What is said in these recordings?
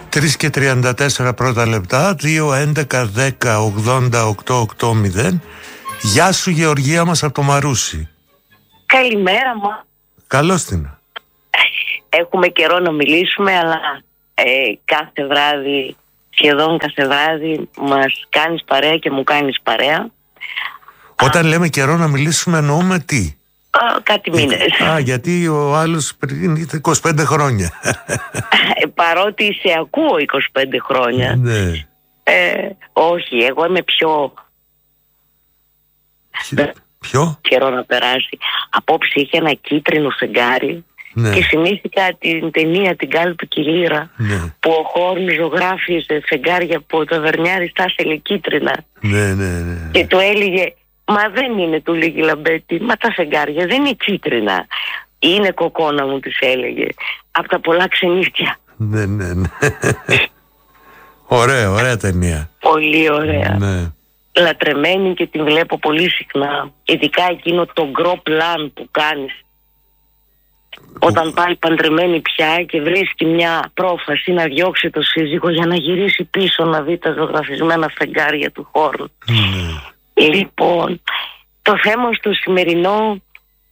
3 και 34 πρώτα λεπτά, 2, 11, 10, 80, 8, 8, 0. Γεια σου Γεωργία μας από το Μαρούσι. Καλημέρα μου. Καλώς την. Έχουμε καιρό να μιλήσουμε, αλλά κάθε βράδυ, σχεδόν κάθε βράδυ, μας κάνεις παρέα και μου κάνεις παρέα. Όταν λέμε καιρό να μιλήσουμε εννοούμε τι? Κάτι μήνες. Γιατί ο άλλος πριν 25 χρόνια. Παρότι σε ακούω 25 χρόνια. Ναι. Όχι, εγώ είμαι πιο... Ποιο? Καιρό να περάσει. Απόψε είχε ένα κίτρινο φεγγάρι. Ναι. Και θυμήθηκα την ταινία την Κάλπη Κιλήρα, ναι, που ο Χόρν ζωγράφιζε φεγγάρια που ο ταβερνιάρης τα έστελε κίτρινα. Ναι, ναι, ναι. Και του έλεγε, μα δεν είναι, του λέγει Λαμπέτη, μα τα φεγγάρια δεν είναι κίτρινα. Είναι κοκόνα μου, της έλεγε, από τα πολλά ξενύχτια. Ναι, ναι, ναι. Ωραία ταινία. Πολύ ωραία. Ναι. Λατρεμένη και την βλέπω πολύ συχνά. Ειδικά εκείνο το γκρο πλάν που κάνεις. Όταν πάει παντρεμένη πια και βρίσκει μια πρόφαση να διώξει το σύζυγο για να γυρίσει πίσω να δει τα ζωγραφισμένα φεγγάρια του Χόρν. Λοιπόν, το θέμα στο σημερινό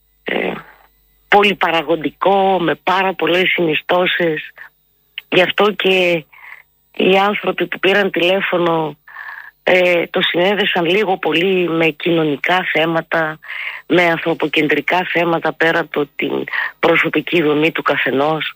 πολυπαραγωγικό, με πάρα πολλές συνιστώσεις. Γι' αυτό και οι άνθρωποι που πήραν τηλέφωνο το συνέδεσαν λίγο πολύ με κοινωνικά θέματα, με ανθρωποκεντρικά θέματα πέρα από την προσωπική δομή του καθενός.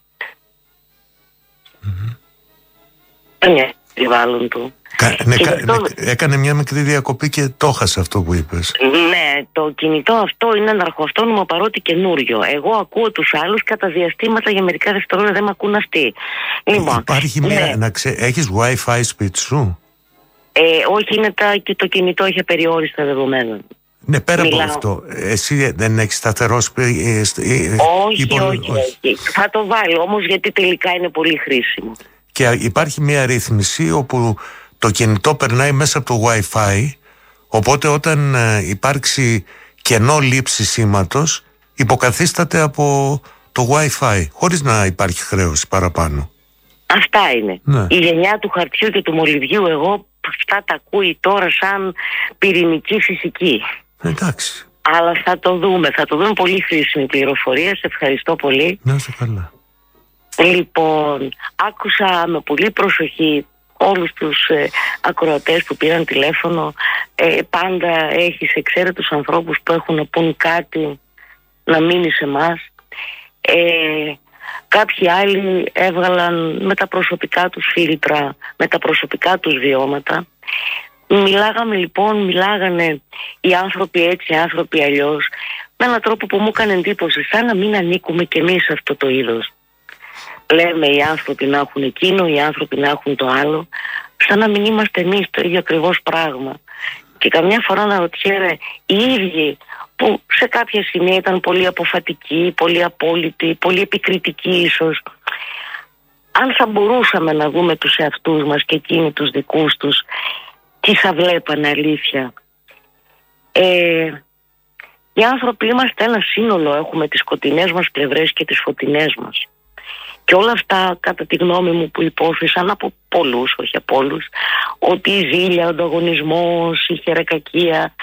Περιβάλλον του. Έκανε μια μικρή διακοπή και το έχασε αυτό που είπες. Ναι, το κινητό αυτό είναι αναρχοαυτόνομο παρότι καινούριο. Εγώ ακούω τους άλλους κατά διαστήματα, για μερικά δευτερόλεπτα δεν με ακούν αυτοί. Λοιπόν, υπάρχει μια... Έχεις Wi-Fi σπίτι σου? Όχι, είναι και το κινητό έχει απεριόριστα δεδομένα. Ναι, πέρα από αυτό, εσύ δεν έχεις σταθερό σπίτι? Όχι. Θα το βάλω όμως, γιατί τελικά είναι πολύ χρήσιμο. Και υπάρχει μια ρύθμιση όπου το κινητό περνάει μέσα από το Wi-Fi, οπότε όταν υπάρξει κενό λήψη σήματος υποκαθίσταται από το Wi-Fi, χωρίς να υπάρχει χρέωση παραπάνω. Αυτά είναι. Ναι. Η γενιά του χαρτιού και του μολυβιού, εγώ αυτά τα ακούει τώρα σαν πυρηνική φυσική. Εντάξει. Αλλά θα το δούμε πολύ χρήσιμη πληροφορία. Σε ευχαριστώ πολύ. Να είσαι καλά. Λοιπόν, άκουσα με πολύ προσοχή όλους τους ακροατές που πήραν τηλέφωνο. Πάντα έχεις εξαίρετους ανθρώπους που έχουν να πούν κάτι να μείνει σε εμάς. Κάποιοι άλλοι έβγαλαν με τα προσωπικά τους φίλτρα, με τα προσωπικά τους βιώματα. Μιλάγανε οι άνθρωποι έτσι, οι άνθρωποι αλλιώς, με έναν τρόπο που μου έκανε εντύπωση, σαν να μην ανήκουμε κι εμείς σε αυτό το είδος. Λέμε οι άνθρωποι να έχουν εκείνο, οι άνθρωποι να έχουν το άλλο, σαν να μην είμαστε εμείς το ίδιο ακριβώς πράγμα. Και καμιά φορά να ρωτιέμαι, οι ίδιοι που σε κάποια σημεία ήταν πολύ αποφατικοί, πολύ απόλυτοι, πολύ επικριτικοί ίσως, αν θα μπορούσαμε να δούμε τους εαυτούς μας και εκείνοι τους δικούς τους, τι θα βλέπανε αλήθεια? Οι άνθρωποι είμαστε ένα σύνολο, έχουμε τις σκοτεινές μας πλευρές και τις φωτεινές μας. Και όλα αυτά, κατά τη γνώμη μου, που υπόθεσαν από πολλούς, όχι από όλους, ότι η ζήλια, ο ανταγωνισμός, η χερεκακία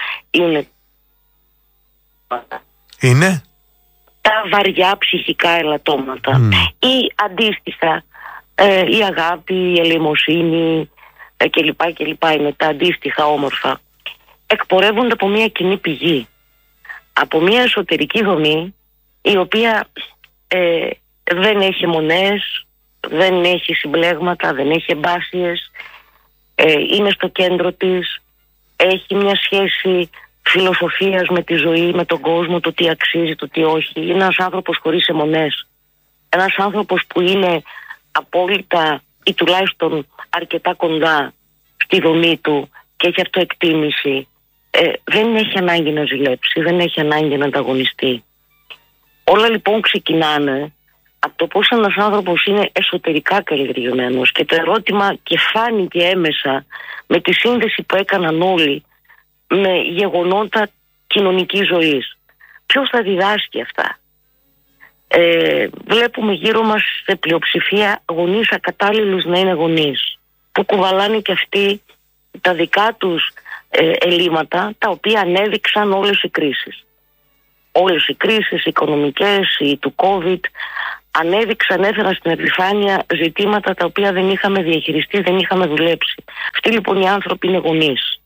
είναι τα βαριά ψυχικά ελαττώματα. Ή αντίστοιχα η αγάπη, η ελεημοσύνη κλπ. Είναι τα αντίστοιχα όμορφα. Εκπορεύονται από μια κοινή πηγή, από μια εσωτερική δομή, η οποία δεν έχει αιμονές, δεν έχει συμπλέγματα, δεν έχει εμπάθειες, είναι στο κέντρο της, έχει μια σχέση φιλοσοφίας με τη ζωή, με τον κόσμο, το τι αξίζει, το τι όχι. Είναι ένας άνθρωπος χωρίς αιμονές. Ένας άνθρωπος που είναι απόλυτα ή τουλάχιστον αρκετά κοντά στη δομή του και έχει αυτοεκτίμηση. Δεν έχει ανάγκη να ζηλέψει, δεν έχει ανάγκη να ανταγωνιστεί. Όλα λοιπόν ξεκινάνε από το πώς ένας άνθρωπος είναι εσωτερικά καλλιεργημένος, και το ερώτημα, και φάνηκε έμεσα με τη σύνδεση που έκαναν όλοι με γεγονότα κοινωνικής ζωής. Ποιος θα διδάσκει αυτά? Βλέπουμε γύρω μας σε πλειοψηφία γονείς ακατάλληλους να είναι γονείς, που κουβαλάνε και αυτοί τα δικά τους ελλείμματα, τα οποία ανέδειξαν όλες οι κρίσεις. Όλες οι κρίσεις, οι οικονομικές, οι του COVID, έφεραν στην επιφάνεια ζητήματα τα οποία δεν είχαμε διαχειριστεί, δεν είχαμε δουλέψει. Αυτοί λοιπόν οι άνθρωποι είναι γονείς.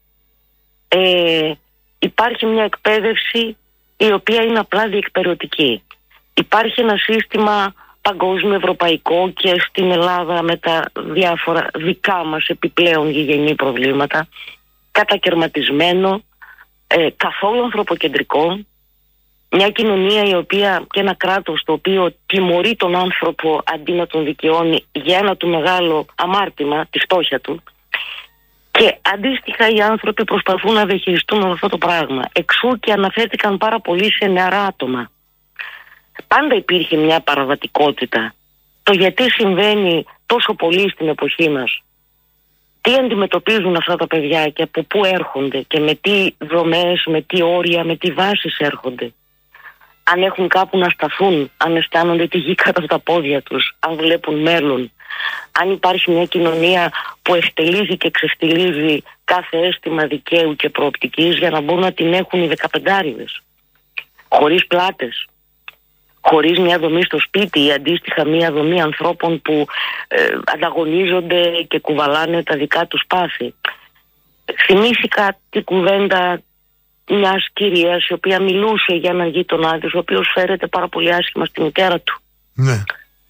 Υπάρχει μια εκπαίδευση η οποία είναι απλά διεκπεραιωτική. Υπάρχει ένα σύστημα παγκόσμιο, ευρωπαϊκό και στην Ελλάδα με τα διάφορα δικά μας επιπλέον γηγενή προβλήματα, κατακερματισμένο, καθόλου ανθρωποκεντρικό, μια κοινωνία η οποία, και ένα κράτος το οποίο τιμωρεί τον άνθρωπο αντί να τον δικαιώνει για ένα του μεγάλο αμάρτημα, τη φτώχεια του. Και αντίστοιχα οι άνθρωποι προσπαθούν να διαχειριστούν αυτό το πράγμα. Εξού και αναφέρθηκαν πάρα πολύ σε νεαρά άτομα. Πάντα υπήρχε μια παραβατικότητα. Το γιατί συμβαίνει τόσο πολύ στην εποχή μας, τι αντιμετωπίζουν αυτά τα παιδιά και από πού έρχονται και με τι δομές, με τι όρια, με τι βάσεις έρχονται. Αν έχουν κάπου να σταθούν, αν αισθάνονται τη γη κάτω από τα πόδια τους, αν βλέπουν μέλλον. Αν υπάρχει μια κοινωνία που ευτελίζει και ξεφτιλίζει κάθε αίσθημα δικαίου και προοπτικής για να μπορούν να την έχουν οι 15άριδες. Χωρίς πλάτες. Χωρίς μια δομή στο σπίτι ή αντίστοιχα μια δομή ανθρώπων που ανταγωνίζονται και κουβαλάνε τα δικά τους πάθη. Θυμήθηκα την κουβέντα μιας κυρίας η οποία μιλούσε για έναν γείτονά της, ο οποίος φέρεται πάρα πολύ άσχημα στη μητέρα του. Ναι.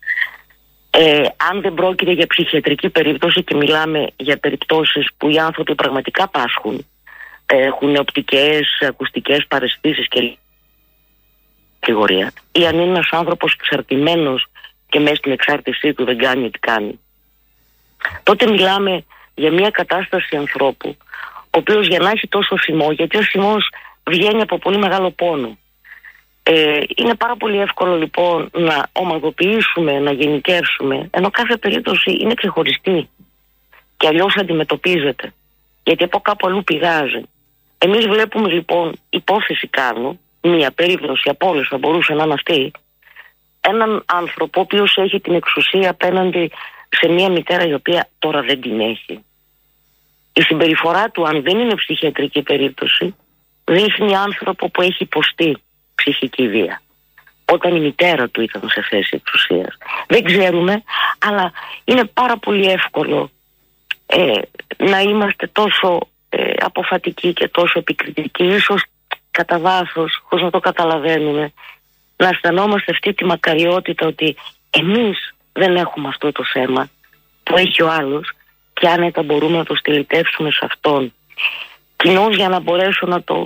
Αν δεν πρόκειται για ψυχιατρική περίπτωση και μιλάμε για περιπτώσεις που οι άνθρωποι πραγματικά πάσχουν, έχουν οπτικές, ακουστικές παραισθήσεις και κατηγορία, ή αν είναι ένας άνθρωπος εξαρτημένος και μέσα στην εξάρτησή του δεν κάνει ό,τι κάνει, τότε μιλάμε για μια κατάσταση ανθρώπου ο οποίος για να έχει τόσο θυμό, γιατί ο θυμός βγαίνει από πολύ μεγάλο πόνο, είναι πάρα πολύ εύκολο λοιπόν να ομαδοποιήσουμε, να γενικεύσουμε, ενώ κάθε περίπτωση είναι ξεχωριστή και αλλιώς αντιμετωπίζεται, γιατί από κάπου αλλού πηγάζει. Εμείς βλέπουμε λοιπόν, υπόθεση κάνω, μία περίπτωση από όλες θα μπορούσε να είναι αυτή, έναν άνθρωπο ο οποίος έχει την εξουσία απέναντι σε μία μητέρα η οποία τώρα δεν την έχει. Η συμπεριφορά του, αν δεν είναι ψυχιατρική περίπτωση, δείχνει άνθρωπο που έχει υποστεί ψυχική βία, όταν η μητέρα του ήταν σε θέση εξουσίας. Δεν ξέρουμε, αλλά είναι πάρα πολύ εύκολο να είμαστε τόσο αποφατικοί και τόσο επικριτικοί, ίσως κατά βάθος, χωρίς να το καταλαβαίνουμε, να αισθανόμαστε αυτή τη μακαριότητα ότι εμείς δεν έχουμε αυτό το θέμα που έχει ο άλλος και άνετα μπορούμε να το στυλιτεύσουμε σε αυτόν. Κοινώς για να μπορέσω να το...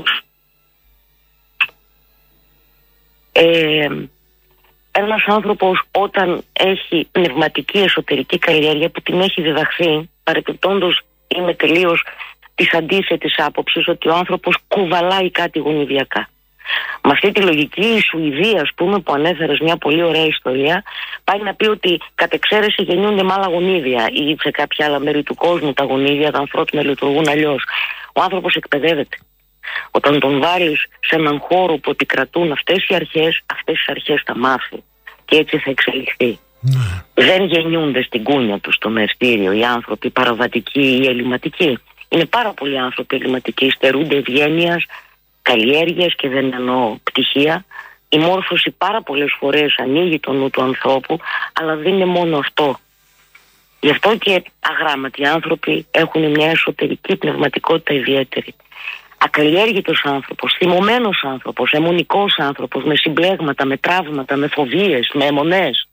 ένας άνθρωπος όταν έχει πνευματική εσωτερική καλλιέργεια που την έχει διδαχθεί, παρεπιπτόντως είμαι τελείως της αντίθετης άποψης ότι ο άνθρωπος κουβαλάει κάτι γονιδιακά. Με αυτή τη λογική η Σουηδία, ας πούμε, που ανέφερες μια πολύ ωραία ιστορία, πάει να πει ότι κατ' εξαίρεση γεννιούνται με άλλα γονίδια ή σε κάποια άλλα μέρη του κόσμου τα γονίδια, τα ανθρώπινα λειτουργούν αλλιώς. Ο άνθρωπος εκπαιδεύεται. Όταν τον βάλεις σε έναν χώρο που επικρατούν αυτές οι αρχές θα μάθει και έτσι θα εξελιχθεί. Δεν γεννιούνται στην κούνια τους στο μεστήριο οι άνθρωποι παραβατικοί ή ελληματικοί. Είναι πάρα πολλοί άνθρωποι ελληματικοί, στερούνται ευγένειας, καλλιέργειας και δεν εννοώ πτυχία. Η μόρφωση πάρα πολλές φορές ανοίγει το νου του ανθρώπου, αλλά δεν είναι μόνο αυτό. Γι' αυτό και αγράμματοι άνθρωποι έχουν μια εσωτερική πνευματικότητα ιδιαίτερη. Ακαλλιέργητος άνθρωπος, θυμωμένος άνθρωπος, αιμονικός άνθρωπος, με συμπλέγματα, με τραύματα, με φοβίες, με αιμονές.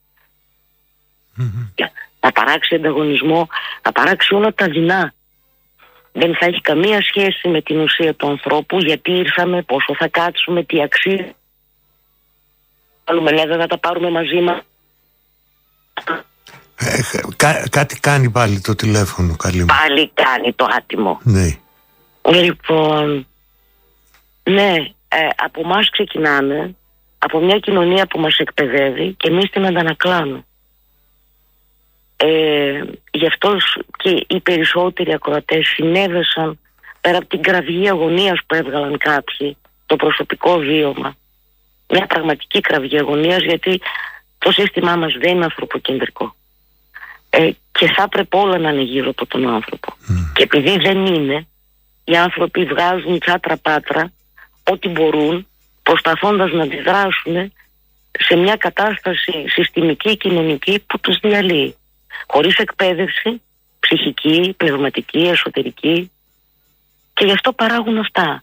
Να παράξει ανταγωνισμό, να παράξει όλα τα δεινά. Δεν θα έχει καμία σχέση με την ουσία του ανθρώπου, γιατί ήρθαμε, πόσο θα κάτσουμε, τι αξία. Δεν θα τα πάρουμε μαζί μας. Κάτι κάνει πάλι το τηλέφωνο, καλή μου. Πάλι κάνει το άτιμο. Ναι. Λοιπόν, ναι, από εμάς ξεκινάμε, από μια κοινωνία που μας εκπαιδεύει και εμείς την αντανακλάμε. Γι' αυτό και οι περισσότεροι ακροατές συνέδεσαν, πέρα από την κραυγή αγωνίας που έβγαλαν κάποιοι, το προσωπικό βίωμα, μια πραγματική κραυγή αγωνίας, γιατί το σύστημά μας δεν είναι ανθρωποκεντρικό. Και θα πρέπει όλα να είναι γύρω από τον άνθρωπο. Και επειδή δεν είναι, οι άνθρωποι βγάζουν τσάτρα πάτρα ό,τι μπορούν, προσπαθώντας να αντιδράσουν σε μια κατάσταση συστημική, κοινωνική που τους διαλύει. Χωρίς εκπαίδευση, ψυχική, πνευματική, εσωτερική, και γι' αυτό παράγουν αυτά.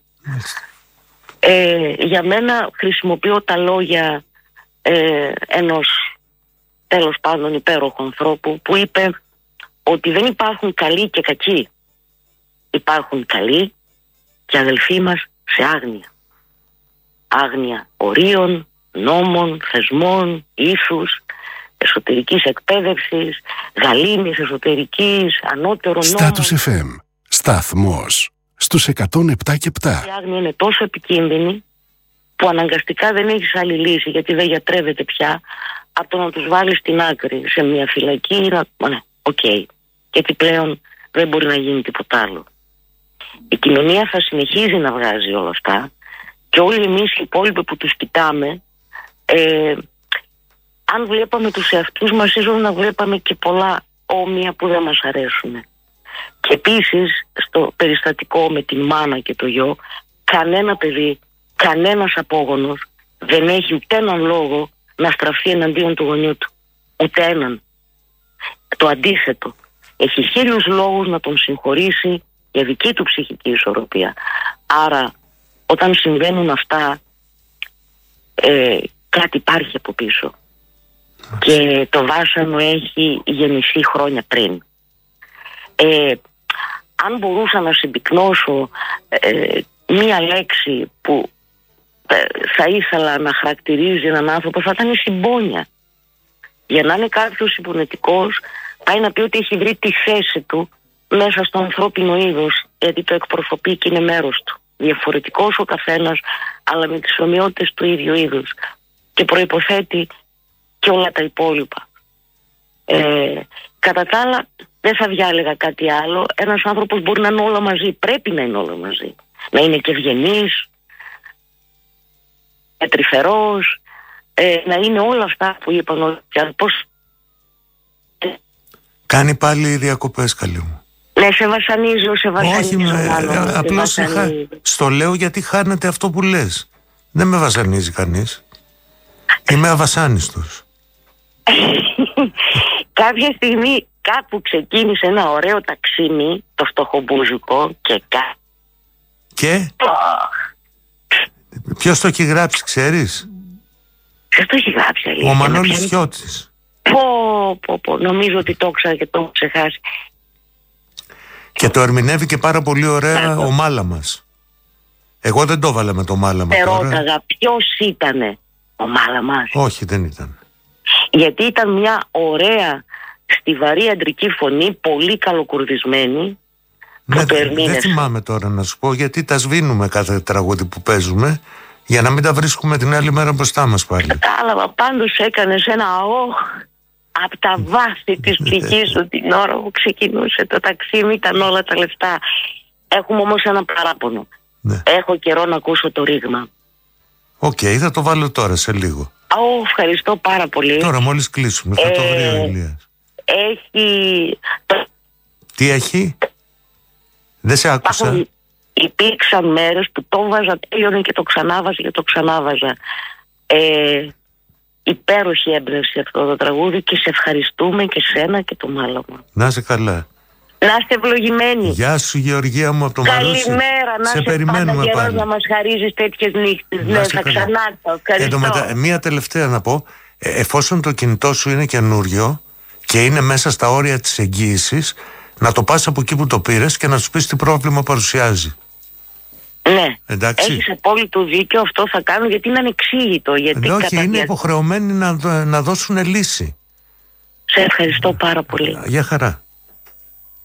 Για μένα χρησιμοποιώ τα λόγια ενός τέλος πάντων υπέροχου ανθρώπου που είπε ότι δεν υπάρχουν καλοί και κακοί. Υπάρχουν καλοί και αδελφοί μας σε άγνοια. Άγνοια ορίων, νόμων, θεσμών, ήθους, εσωτερικής εκπαίδευσης, γαλήνης εσωτερικής, ανώτερων νόμων. Status FM, σταθμός στους 107 και 7. Η άγνοια είναι τόσο επικίνδυνη που αναγκαστικά δεν έχεις άλλη λύση, γιατί δεν γιατρεύεται πια, από το να τους βάλεις στην άκρη σε μια φυλακή. Ναι, οκ. Γιατί πλέον δεν μπορεί να γίνει τίποτα άλλο. Η κοινωνία θα συνεχίζει να βγάζει όλα αυτά και όλοι εμείς οι υπόλοιποι που τους κοιτάμε, αν βλέπαμε τους εαυτούς μας, ίσως να βλέπαμε και πολλά όμοια που δεν μας αρέσουν. Και επίσης στο περιστατικό με την μάνα και το γιο, κανένα παιδί, κανένας απόγονος δεν έχει ούτε έναν λόγο να στραφεί εναντίον του γονιού του. Ούτε έναν. Το αντίθετο. Έχει 1000 λόγους να τον συγχωρήσει για δική του ψυχική ισορροπία. Άρα όταν συμβαίνουν αυτά, κάτι υπάρχει από πίσω. Και το βάσανο έχει γεννηθεί χρόνια πριν. Αν μπορούσα να συμπυκνώσω μία λέξη που θα ήθελα να χαρακτηρίζει έναν άνθρωπο, θα ήταν η συμπόνια. Για να είναι κάποιος υπονετικός, πάει να πει ότι έχει βρει τη θέση του μέσα στο ανθρώπινο είδος, γιατί το εκπροσωπεί και είναι μέρος του. Διαφορετικός ο καθένας, αλλά με τις ομοιότητες του ίδιου είδους. Και προϋποθέτει και όλα τα υπόλοιπα. Κατά τα άλλα, δεν θα διάλεγα κάτι άλλο. Ένας άνθρωπος μπορεί να είναι όλα μαζί, πρέπει να είναι όλα μαζί. Να είναι και ευγενής, τρυφερός, να είναι όλα αυτά που είπαν όλοι. Πώς... Κάνει πάλι διακοπές, καλή μου. Ναι, σε βασανίζω, σε βασανίζω. Όχι, απλώς στο λέω γιατί χάνεται αυτό που λες. Δεν με βασανίζει κανείς. Είμαι αβασάνιστος. Κάποια στιγμή κάπου ξεκίνησε ένα ωραίο ταξίμι, το φτωχομπούζικο, και ποιος το έχει γράψει, ξέρεις? Ποιος το έχει γράψει, αλήθεια? Ο Μανώλης Χιώτσης. Νομίζω ότι το ξέρω και το έχω ξεχάσει. Και το ερμηνεύει και πάρα πολύ ωραία ο Μάλαμας. Εγώ δεν το έβαλα με το Μάλαμα. Ρώταγα ποιος ήτανε ο Μάλαμας. Όχι, δεν ήταν. Γιατί ήταν μια ωραία στιβαρή αντρική φωνή, πολύ καλοκουρδισμένη. Ναι, δεν θυμάμαι τώρα να σου πω, γιατί τα σβήνουμε κάθε τραγούδι που παίζουμε, για να μην τα βρίσκουμε την άλλη μέρα μπροστά μας πάλι. Κατάλαβα, πάντως έκανες ένα από τα βάθη της ψυχής σου την ώρα που ξεκινούσε το ταξίμι, ήταν όλα τα λεφτά. Έχουμε όμως ένα παράπονο. Ναι. Έχω καιρό να ακούσω το ρήγμα. Οκ, θα το βάλω τώρα σε λίγο. Ευχαριστώ πάρα πολύ. Τώρα μόλις κλείσουμε, θα το βρει ο Ηλίας. Έχει... Τι έχει? Δεν σε άκουσα. Υπήρξαν μέρες που το βάζα, τέλειωνε και το ξανάβαζα και το ξανάβαζα. Υπέροχη έμπνευση αυτό το τραγούδι και σε ευχαριστούμε και σένα και το Μάλαμα. Να είσαι καλά. Να είστε ευλογημένοι. Γεια σου Γεωργία μου από το Μαρούσι. Καλημέρα, να σε περιμένουμε πάλι. Να μας χαρίζεις τέτοιες νύχτες. Ναι, θα ξανάρθω. Ευχαριστώ. Μία τελευταία να πω. Εφόσον το κινητό σου είναι καινούριο και είναι μέσα στα όρια της εγγύησης, να το πας από εκεί που το πήρες και να σου πεις τι πρόβλημα παρουσιάζει. Ναι, εντάξει. Έχεις απόλυτο δίκιο, αυτό θα κάνω, γιατί είναι ανεξήγητο. Όχι, είναι υποχρεωμένοι να δώσουν λύση. Σε ευχαριστώ πάρα πολύ. Για χαρά.